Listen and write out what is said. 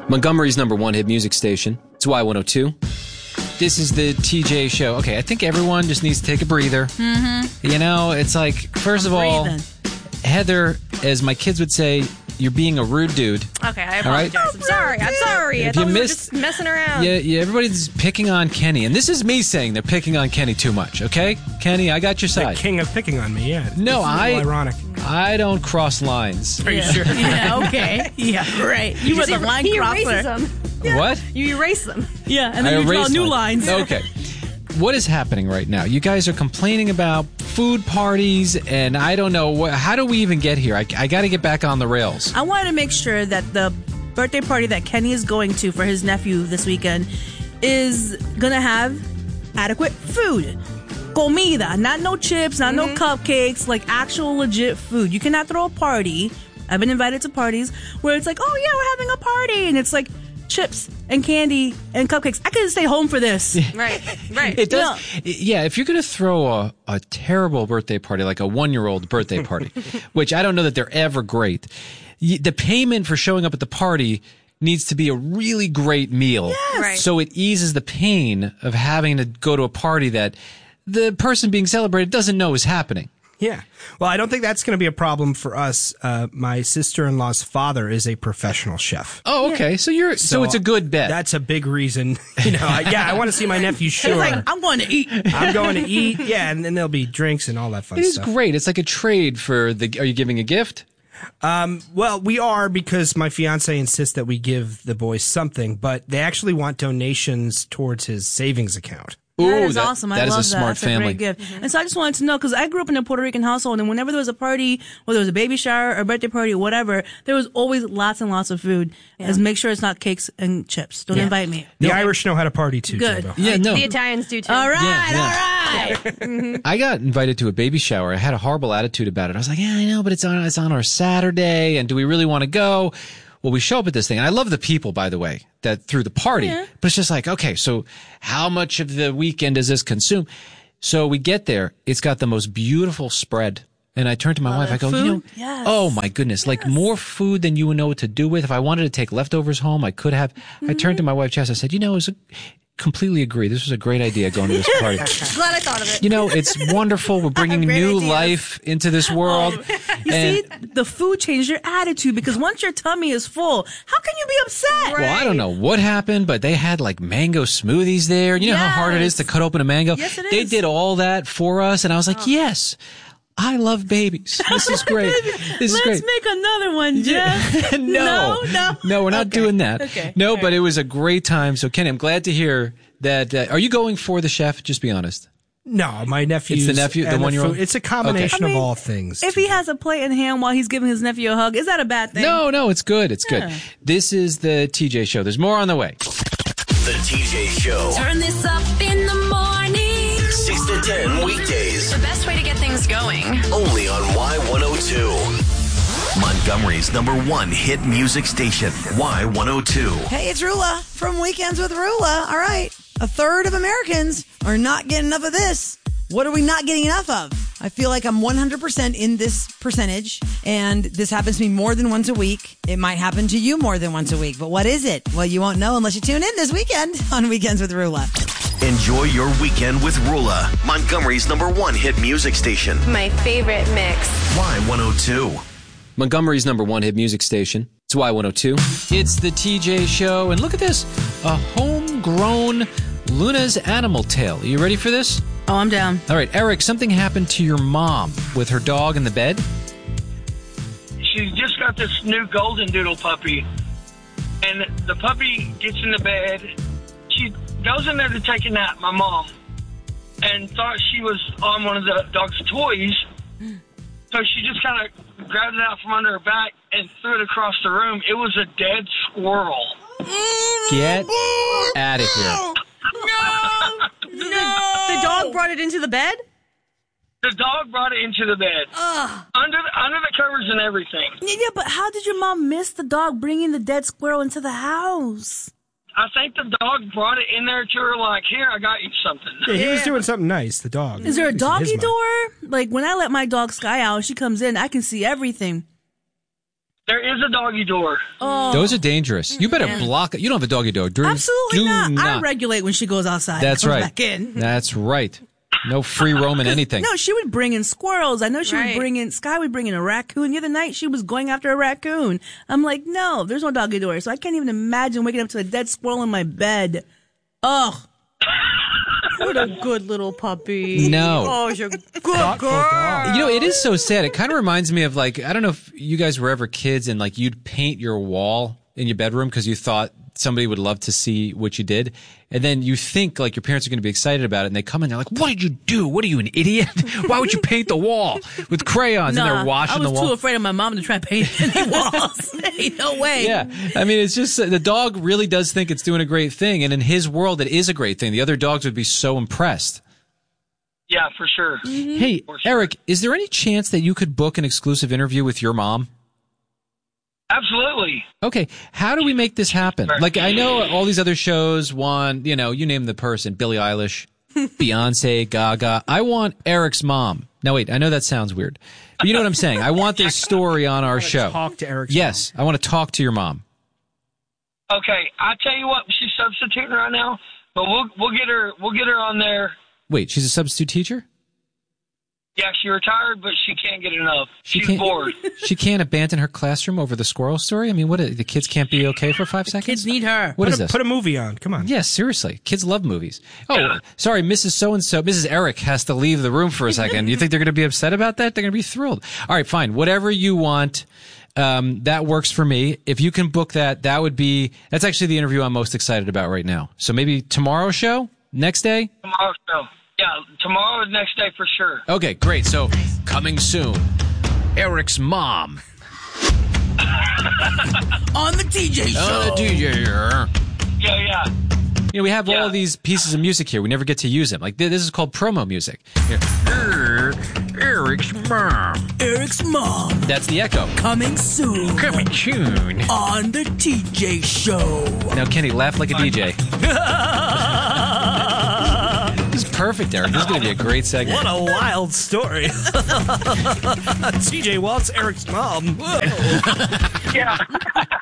Montgomery's #1 hit music station. It's Y102. This is the TJ Show. Okay, I think everyone just needs to take a breather. Mm-hmm. You know, it's like, first of all, Heather, as my kids would say, you're being a rude dude. Okay, I apologize. Right? I'm sorry. I thought we were just messing around. Yeah, everybody's picking on Kenny. And this is me saying they're picking on Kenny too much, okay? Kenny, I got your side. The king of picking on me, yeah. No, ironic. I don't cross lines. Are you sure? Yeah, okay. Yeah, right. You were the line crosser. He erases them. Yeah. What? You erase them. Yeah, and then you draw new lines. Okay. What is happening right now? You guys are complaining about food parties, and I don't know, how do we even get here? I got to get back on the rails. I wanted to make sure that the birthday party that Kenny is going to for his nephew this weekend is going to have adequate food. Comida, not no chips, not no cupcakes, like actual legit food. You cannot throw a party. I've been invited to parties where it's like, oh yeah, we're having a party, and it's like chips and candy and cupcakes. I could stay home for this. Right. It does. Yeah, if you're going to throw a terrible birthday party, like a 1-year-old birthday party, which I don't know that they're ever great, the payment for showing up at the party needs to be a really great meal. Yes. Right. So it eases the pain of having to go to a party that the person being celebrated doesn't know is happening. Yeah. Well, I don't think that's going to be a problem for us. My sister-in-law's father is a professional chef. Oh, okay. So it's a good bet. That's a big reason. You know, I want to see my nephew sure. He's like, I'm going to eat. I'm going to eat. Yeah, and then there'll be drinks and all that fun stuff. It is great. It's like a trade for are you giving a gift? Well, we are, because my fiance insists that we give the boys something, but they actually want donations towards his savings account. That is awesome. I love that. That is a smart family. That's a great gift. And so I just wanted to know, because I grew up in a Puerto Rican household, and whenever there was a party, whether it was a baby shower or a birthday party or whatever, there was always lots and lots of food. As make sure it's not cakes and chips. Don't invite me. The Irish know how to party too. Good. Jobo. Yeah, no. The Italians do too. All right, all right. I got invited to a baby shower. I had a horrible attitude about it. I was like, yeah, I know, but it's on our Saturday, and do we really want to go? Well, we show up at this thing, and I love the people, by the way, that threw the party. Yeah. But it's just like, okay, so how much of the weekend does this consume? So we get there. It's got the most beautiful spread. And I turn to my wife. I go, food? Oh my goodness, like more food than you would know what to do with. If I wanted to take leftovers home, I could have. I turned to my wife, Jess. I said, completely agree. This was a great idea going to this party. Glad I thought of it. You know, it's wonderful. We're bringing new life into this world. You see, the food changed your attitude, because once your tummy is full, how can you be upset? Well, I don't know what happened, but they had like mango smoothies there. You know how hard it is to cut open a mango? Yes, it is. They did all that for us, and I was like, yes. I love babies. This is great. This is great. Let's make another one, Jeff. No, we're not doing that. Okay. No, but it was a great time. So, Kenny, I'm glad to hear that. Are you going for the chef? Just be honest. No, my nephew. It's the nephew, the 1-year-old? It's a combination of all things. If he has a plate in hand while he's giving his nephew a hug, is that a bad thing? No, it's good. It's good. This is the TJ Show. There's more on the way. The TJ Show. Turn this up in the morning. 6 to 10 weekdays. The best way to get things going. Only on Y102. Montgomery's #1 hit music station. Y102. Hey, it's Rula from Weekends with Rula. All right. A third of Americans are not getting enough of this. What are we not getting enough of? I feel like I'm 100% in this percentage, and this happens to me more than once a week. It might happen to you more than once a week, but what is it? Well, you won't know unless you tune in this weekend on Weekends with Rula. Enjoy your weekend with Rula, Montgomery's #1 hit music station. My favorite mix. Y102. Montgomery's #1 hit music station. It's Y102. It's the TJ Show, and look at this. A homegrown Luna's Animal Tale. Are you ready for this? Oh, I'm down. All right, Eric, something happened to your mom with her dog in the bed? She just got this new golden doodle puppy, and the puppy gets in the bed. She goes in there to take a nap, my mom, and thought she was on one of the dog's toys. So she just kind of grabbed it out from under her back and threw it across the room. It was a dead squirrel. Get out of here. The dog brought it into the bed? The dog brought it into the bed. Under the covers and everything. Yeah, but how did your mom miss the dog bringing the dead squirrel into the house? I think the dog brought it in there to her like, here, I got you something. Yeah, he was doing something nice, the dog. Is there a doggy door? Like, when I let my dog Sky out, she comes in, I can see everything. There is a doggy door. Oh, Those are dangerous. You better block it. You don't have a doggy door. absolutely Do not. I regulate when she goes outside. That's and comes right. Back in. That's right. No free roaming anything. No, she would bring in squirrels. I know she would bring in, Sky would bring in a raccoon. The other night, she was going after a raccoon. I'm like, no, there's no doggy door. So I can't even imagine waking up to a dead squirrel in my bed. Ugh. What a good little puppy. No. Oh, you're a good girl. You know, it is so sad. It kind of reminds me of like, I don't know if you guys were ever kids and like you'd paint your wall in your bedroom because you thought somebody would love to see what you did. And then you think like your parents are going to be excited about it and they come in, they're like, what did you do? What are you, an idiot? Why would you paint the wall with crayons? And they're washing the wall. I was too afraid of my mom to try to paint any walls. Ain't no way. Yeah. I mean, it's just the dog really does think it's doing a great thing. And in his world, it is a great thing. The other dogs would be so impressed. Yeah, for sure. Mm-hmm. Hey, Eric, is there any chance that you could book an exclusive interview with your mom? Absolutely. Okay, how do we make this happen? Like, I know all these other shows want, you know, you name the person, Billie Eilish, Beyonce, Gaga. I want Eric's mom. Now, wait, I know that sounds weird, but you know what I'm saying? I want this story on our show. Talk to Eric's Yes, I want to talk to your mom. Okay, I tell you what, she's substituting right now, but we'll get her on there. Wait, she's a substitute teacher? Yeah, she retired, but she can't get enough. She's can't- bored. She can't abandon her classroom over the squirrel story? I mean, what? The kids can't be okay for 5 seconds? Kids need her. What is this? Put a movie on. Come on. Yeah, seriously. Kids love movies. Oh, sorry, Mrs. So-and-so, Mrs. Eric has to leave the room for a second. You think they're going to be upset about that? They're going to be thrilled. All right, fine. Whatever you want, that works for me. If you can book that, that's actually the interview I'm most excited about right now. So maybe tomorrow's show? Next day? Tomorrow's show. Yeah, tomorrow or next day for sure. Okay, great. So coming soon, Eric's mom. On the TJ show. Yeah. You know, we have all of these pieces of music here. We never get to use them. Like, this is called promo music. Here. Eric's mom. Eric's mom. That's the echo. Coming soon. Coming soon. On the TJ show. Now, Kenny, laugh like a DJ. This is perfect, Eric. This is going to be a great segment. What a wild story. TJ Waltz, Eric's mom. Whoa. Yeah.